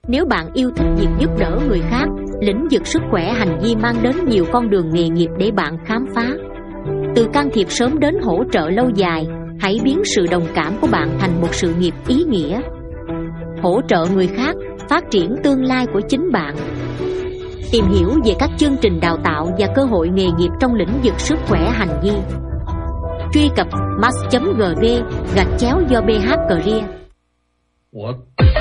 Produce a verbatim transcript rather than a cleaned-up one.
Nếu bạn yêu thích việc giúp đỡ người khác, lĩnh vực sức khỏe hành vi mang đến nhiều con đường nghề nghiệp để bạn khám phá. Từ can thiệp sớm đến hỗ trợ lâu dài, hãy biến sự đồng cảm của bạn thành một sự nghiệp ý nghĩa. Hỗ trợ người khác, phát triển tương lai của chính bạn. Tìm hiểu về các chương trình đào tạo và cơ hội nghề nghiệp trong lĩnh vực sức khỏe hành vi. Truy cập mass chấm gv gạch chéo do bh career.